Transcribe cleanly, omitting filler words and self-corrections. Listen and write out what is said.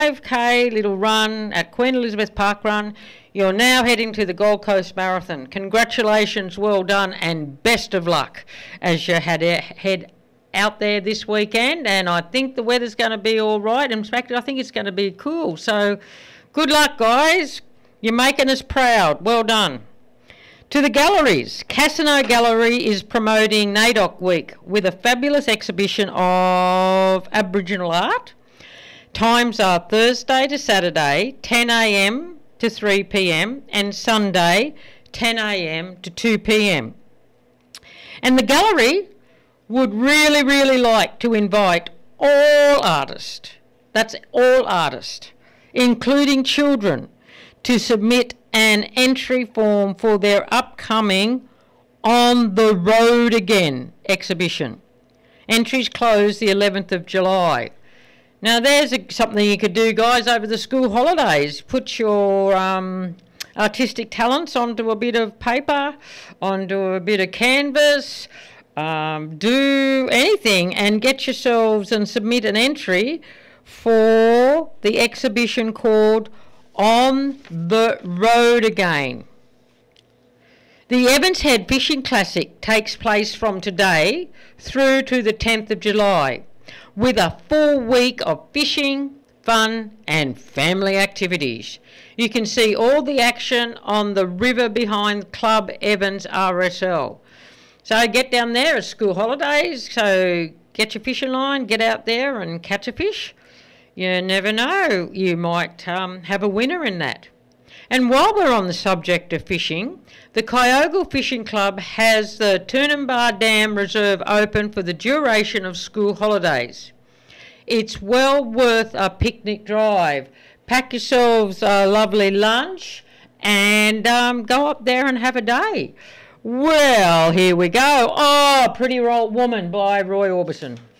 5K little run at Queen Elizabeth Park Run. You're now heading to the Gold Coast Marathon. Congratulations, well done, and best of luck as you head out there this weekend. And I think the weather's going to be all right. In fact, I think it's going to be cool. So good luck, guys. You're making us proud. Well done. To the galleries. Cassino Gallery is promoting NAIDOC Week with a fabulous exhibition of Aboriginal art. Times are Thursday to Saturday, 10 a.m. to 3 p.m. and Sunday, 10 a.m. to 2 p.m. And the gallery would really like to invite all artists, that's all artists, including children, to submit an entry form for their upcoming On the Road Again exhibition. Entries close the 11th of July. Now there's something you could do, guys, over the school holidays. Put your artistic talents onto a bit of paper, onto a bit of canvas, do anything and get yourselves and submit an entry for the exhibition called On the Road Again. The Evans Head Fishing Classic takes place from today through to the 10th of July with a full week of fishing, fun and family activities. You can see all the action on the river behind Club Evans RSL. So get down there at school holidays, so get your fishing line, get out there and catch a fish. You never know, you might have a winner in that. And while we're on the subject of fishing, the Kyogle Fishing Club has the Toowoomba Dam Reserve open for the duration of school holidays. It's well worth a picnic drive. Pack yourselves a lovely lunch and go up there and have a day. Well, here we go. Oh, Pretty Woman by Roy Orbison.